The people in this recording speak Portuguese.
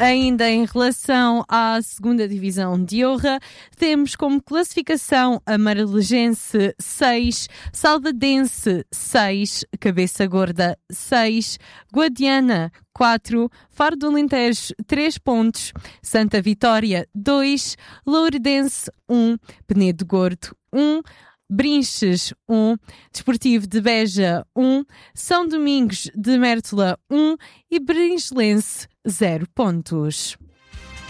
Ainda em relação à segunda divisão de honra, temos como classificação Amarelense 6, Salvadense 6, Cabeça Gorda 6, Guadiana 4, Faro do Alentejo 3 pontos, Santa Vitória 2, Louredense 1, Penedo Gordo 1, Brinches 1, Desportivo de Beja 1, São Domingos de Mértola 1 e Brinchelense 0 pontos.